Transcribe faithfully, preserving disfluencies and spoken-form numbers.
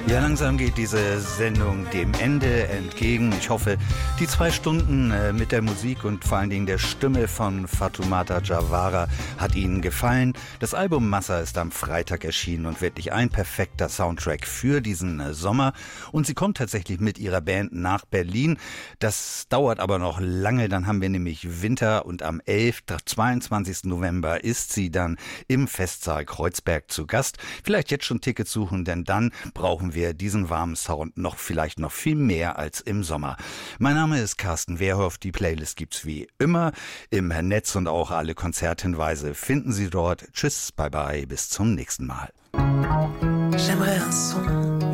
Ja, langsam geht diese Sendung dem Ende entgegen. Ich hoffe, die zwei Stunden äh, mit der Musik und vor allen Dingen der Stimme von Fatoumata Diawara hat Ihnen gefallen. Das Album Massa ist am Freitag erschienen und wirklich ein perfekter Soundtrack für diesen äh, Sommer. Und sie kommt tatsächlich mit ihrer Band nach Berlin. Das dauert aber noch lange, dann haben wir nämlich Winter und am elften, zweiundzwanzigsten November ist sie dann im Festsaal Kreuzberg zu Gast. Vielleicht jetzt schon Tickets suchen, denn dann brauchen wir wir diesen warmen Sound noch vielleicht noch viel mehr als im Sommer. Mein Name ist Carsten Wehrhoff. Die Playlist gibt's wie immer im Netz und auch alle Konzerthinweise finden Sie dort. Tschüss, bye bye, bis zum nächsten Mal. J'aimerais un son